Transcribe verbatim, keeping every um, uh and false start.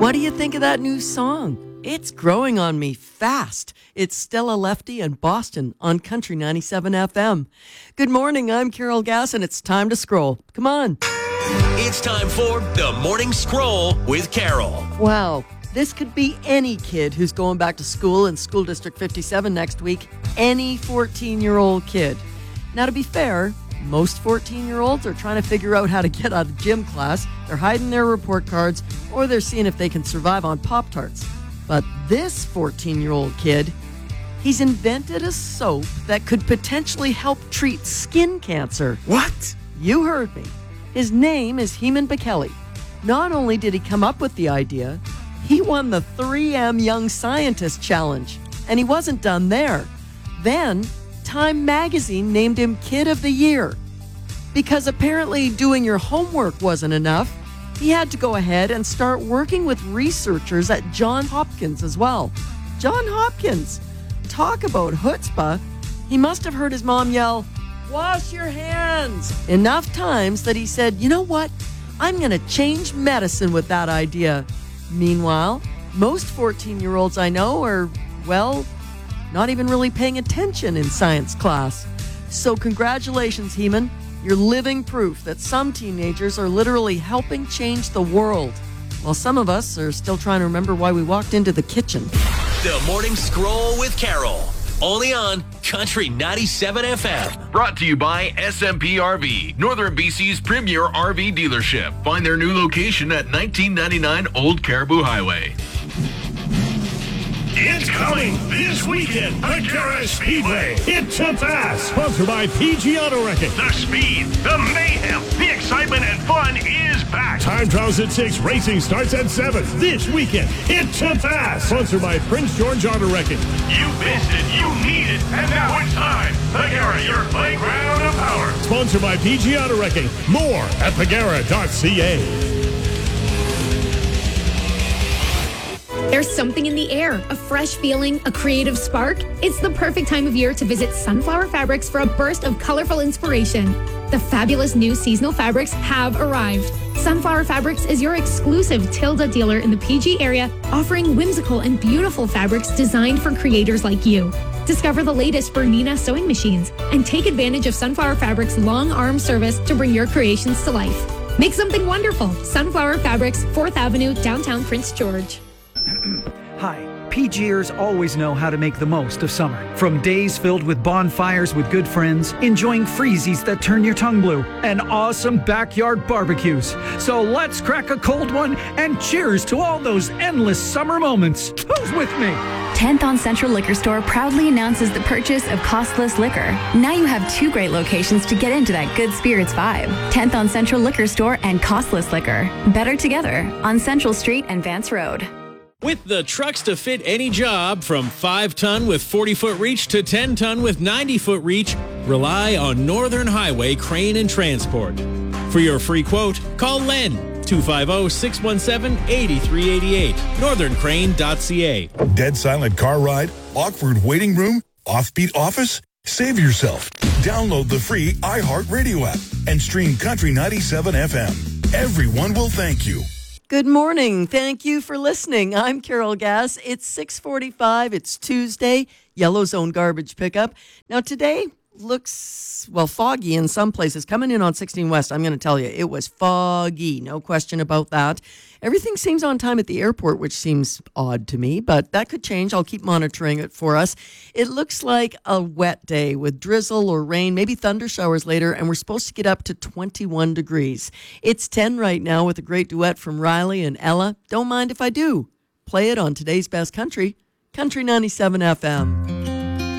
What do you think of that new song? It's growing on me fast. It's Stella Lefty and Boston on Country ninety-seven F M. Good morning, I'm Carol Gass, and it's time to scroll. Come on. It's time for the Morning Scroll with Carol. Wow, this could be any kid who's going back to school in School District fifty-seven next week. Any fourteen-year-old kid. Now, to be fair, most fourteen-year-olds are trying to figure out how to get out of gym class. They're hiding their report cards, or they're seeing if they can survive on Pop-Tarts. But this fourteen-year-old kid, he's invented a soap that could potentially help treat skin cancer. What? You heard me. His name is Heman Bekele. Not only did he come up with the idea, he won the three M Young Scientist Challenge. And he wasn't done there. Then, Time Magazine named him Kid of the Year. Because apparently doing your homework wasn't enough, he had to go ahead and start working with researchers at Johns Hopkins as well. Johns Hopkins! Talk about chutzpah. He must have heard his mom yell, "Wash your hands!" enough times that he said, you know what? I'm going to change medicine with that idea. Meanwhile, most fourteen-year-olds I know are, well, not even really paying attention in science class. So congratulations, Heman. You're living proof that some teenagers are literally helping change the world, while some of us are still trying to remember why we walked into the kitchen. The Morning Scroll with Carol. Only on Country ninety-seven F M. Brought to you by S M P R V, Northern B C's premier R V dealership. Find their new location at nineteen ninety-nine Old Caribou Highway. It's coming this weekend, Bagara Speedway. It's a fast, sponsored by P G Auto Wrecking. The speed, the mayhem, the excitement and fun is back. Time trials at six, racing starts at seven. This weekend, it's a fast, sponsored by Prince George Auto Wrecking. You missed it, you need it, and now it's time. Bagara, your playground of power. Sponsored by P G Auto Wrecking. More at bagara dot c a. There's something in the air, a fresh feeling, a creative spark. It's the perfect time of year to visit Sunflower Fabrics for a burst of colorful inspiration. The fabulous new seasonal fabrics have arrived. Sunflower Fabrics is your exclusive Tilda dealer in the P G area, offering whimsical and beautiful fabrics designed for creators like you. Discover the latest Bernina sewing machines and take advantage of Sunflower Fabrics' long arm service to bring your creations to life. Make something wonderful. Sunflower Fabrics, fourth Avenue, downtown Prince George. Hi, PGers always know how to make the most of summer. From days filled with bonfires with good friends, enjoying freezies that turn your tongue blue, and awesome backyard barbecues. So let's crack a cold one and cheers to all those endless summer moments. Who's with me? tenth on Central Liquor Store proudly announces the purchase of costless liquor. Now you have two great locations to get into that good spirits vibe. tenth on Central Liquor Store and Costless Liquor. Better together on Central Street and Vance Road. With the trucks to fit any job, from five ton with forty foot reach to ten ton with ninety foot reach, rely on Northern Highway Crane and Transport. For your free quote, call Len, two five zero, six one seven, eight three eight eight, northern crane dot c a. Dead silent car ride? Awkward waiting room? Offbeat office? Save yourself. Download the free iHeartRadio app and stream Country ninety-seven F M. Everyone will thank you. Good morning. Thank you for listening. I'm Carol Gass. It's six forty-five. It's Tuesday. Yellow Zone garbage pickup. Now today looks, well, foggy in some places. Coming in on sixteen West, I'm going to tell you, it was foggy. No question about that. Everything seems on time at the airport, which seems odd to me, but that could change. I'll keep monitoring it for us. It looks like a wet day with drizzle or rain, maybe thunder showers later, and we're supposed to get up to twenty-one degrees. It's ten right now with a great duet from Riley and Ella. Don't mind if I do. Play it on today's best country, Country ninety-seven F M.